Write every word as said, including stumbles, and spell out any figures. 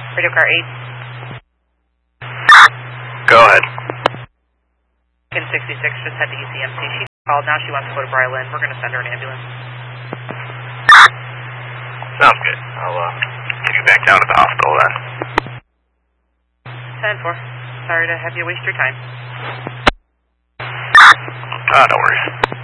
Radio car eight. Go ahead. In sixty-six, just head to E C M C. She called, now she wants to go to Bryland. We're going to send her an ambulance. Sounds good. I'll uh, get you back down to the hospital then. ten four. Sorry to have you waste your time. Ah, no worries.